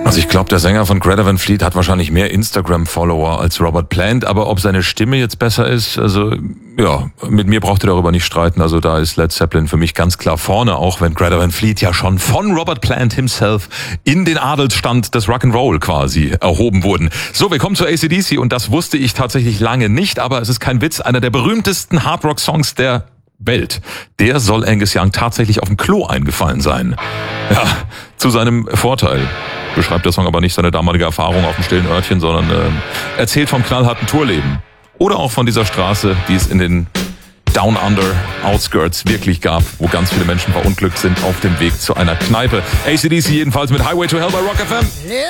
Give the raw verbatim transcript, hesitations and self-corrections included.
Also ich glaube, der Sänger von Greta Van Fleet hat wahrscheinlich mehr Instagram-Follower als Robert Plant, aber ob seine Stimme jetzt besser ist, also ja, mit mir braucht ihr darüber nicht streiten. Also da ist Led Zeppelin für mich ganz klar vorne, auch wenn Greta Van Fleet ja schon von Robert Plant himself in den Adelsstand des Rock'n'Roll quasi erhoben wurden. So, wir kommen zu A C D C und das wusste ich tatsächlich lange nicht, aber es ist kein Witz, einer der berühmtesten Hardrock-Songs der Welt. Der soll Angus Young tatsächlich auf dem Klo eingefallen sein. Ja, zu seinem Vorteil. Beschreibt der Song aber nicht seine damalige Erfahrung auf dem stillen Örtchen, sondern äh, erzählt vom knallharten Tourleben. Oder auch von dieser Straße, die es in den Down Under Outskirts wirklich gab, wo ganz viele Menschen verunglückt sind auf dem Weg zu einer Kneipe. A C D C jedenfalls mit Highway to Hell bei Rock F M.